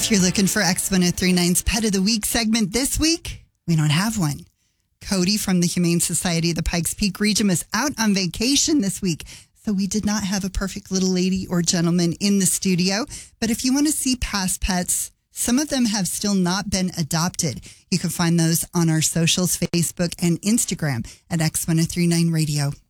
If you're looking for X1039's Pet of the Week segment this week, we don't have one. Cody from the Humane Society of the Pikes Peak region was out on vacation this week, so we did not have a perfect little lady or gentleman in the studio. But if you want to see past pets, some of them have still not been adopted. You can find those on our socials, Facebook and Instagram at X1039 Radio.